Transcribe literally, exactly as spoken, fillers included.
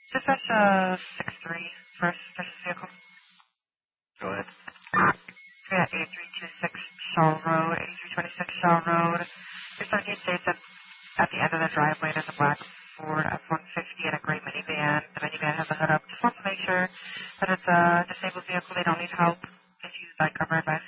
Dispatch uh, six three, first suspicious vehicle. Go ahead. Yeah, eighty-three twenty-six Shaw Road, eighty-three twenty-six Shaw Road. Your seventeen states that at the end of the driveway there's a black Ford F one fifty and a gray minivan. The minivan has a hood up. Just wants to make sure that it's a disabled vehicle. They don't need help. If you'd like cover advice.